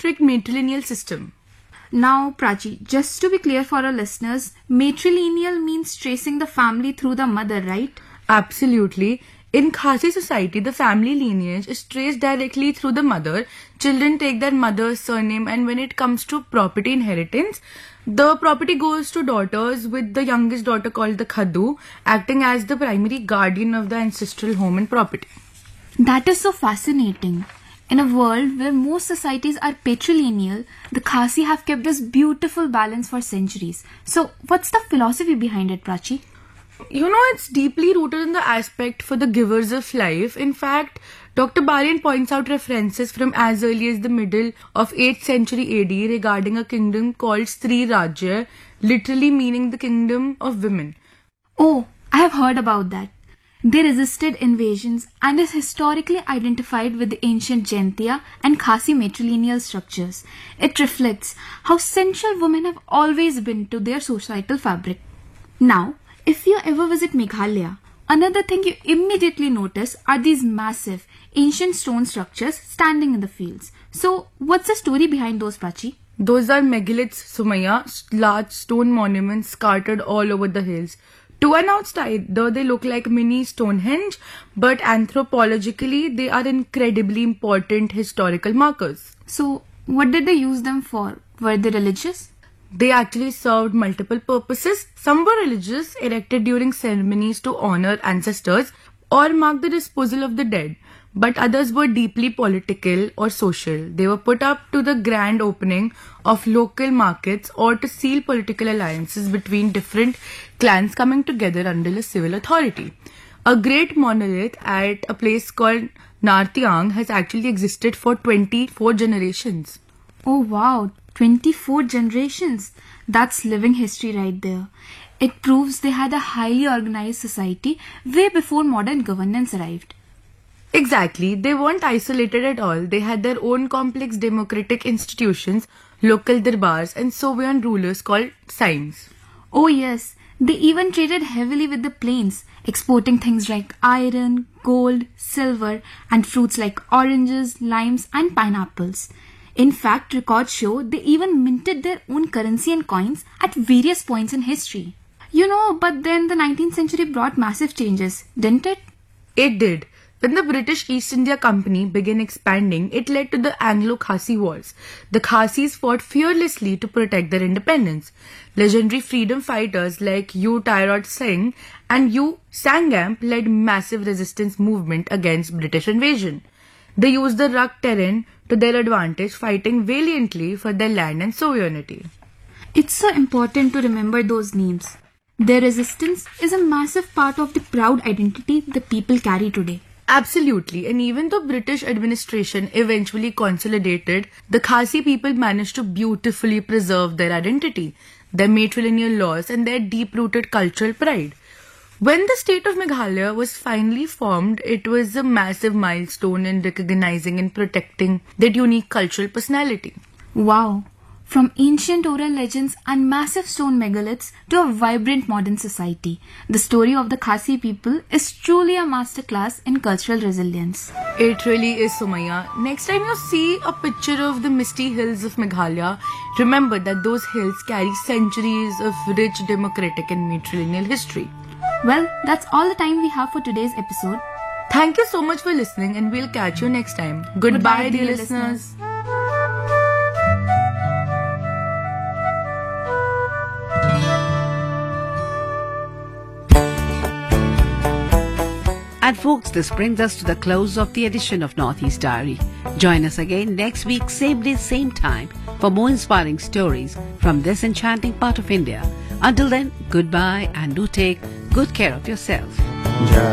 strict matrilineal system. Now, Prachi, just to be clear for our listeners, matrilineal means tracing the family through the mother, right? Absolutely. In Khasi society, the family lineage is traced directly through the mother. Children take their mother's surname, and when it comes to property inheritance, the property goes to daughters, with the youngest daughter called the Khadu acting as the primary guardian of the ancestral home and property. That is so fascinating. In a world where most societies are patrilineal, the Khasi have kept this beautiful balance for centuries. So, what's the philosophy behind it, Prachi? It's deeply rooted in the aspect for the givers of life. In fact, Dr. Balian points out references from as early as the middle of 8th century AD regarding a kingdom called Sri Rajya, literally meaning the kingdom of women. Oh, I have heard about that. They resisted invasions and is historically identified with the ancient Jaintia and Khasi matrilineal structures. It reflects how central women have always been to their societal fabric. Now, if you ever visit Meghalaya, another thing you immediately notice are these massive, ancient stone structures standing in the fields. So, what's the story behind those, Prachi? Those are megaliths, Sumaya, large stone monuments scattered all over the hills. To an outsider, they look like mini Stonehenge, but anthropologically, they are incredibly important historical markers. So, what did they use them for? Were they religious? They actually served multiple purposes. Some were religious, erected during ceremonies to honor ancestors or mark the disposal of the dead. But others were deeply political or social. They were put up to the grand opening of local markets or to seal political alliances between different clans coming together under a civil authority. A great monolith at a place called Nartiang has actually existed for 24 generations. Oh wow, 24 generations. That's living history right there. It proves they had a highly organized society way before modern governance arrived. Exactly. They weren't isolated at all. They had their own complex democratic institutions, local darbars, and sovereign rulers called Saims. Oh yes, they even traded heavily with the plains, exporting things like iron, gold, silver, and fruits like oranges, limes, and pineapples. In fact, records show they even minted their own currency and coins at various points in history. But then the 19th century brought massive changes, didn't it? It did. When the British East India Company began expanding, it led to the Anglo-Khasi Wars. The Khasis fought fearlessly to protect their independence. Legendary freedom fighters like Yu Tyrod Singh and Yu Sangam led massive resistance movement against British invasion. They used the rugged terrain to their advantage, fighting valiantly for their land and sovereignty. It's so important to remember those names. Their resistance is a massive part of the proud identity the people carry today. Absolutely, and even though British administration eventually consolidated, the Khasi people managed to beautifully preserve their identity, their matrilineal laws, and their deep-rooted cultural pride. When the state of Meghalaya was finally formed, it was a massive milestone in recognizing and protecting that unique cultural personality. Wow! From ancient oral legends and massive stone megaliths to a vibrant modern society, the story of the Khasi people is truly a masterclass in cultural resilience. It really is, Sumaya. Next time you see a picture of the misty hills of Meghalaya, remember that those hills carry centuries of rich democratic and matrilineal history. Well, that's all the time we have for today's episode. Thank you so much for listening, and we'll catch you next time. Goodbye, dear listeners. And folks, this brings us to the close of the edition of Northeast Diary. Join us again next week, same day, same time, for more inspiring stories from this enchanting part of India. Until then, goodbye, and do take good care of yourself.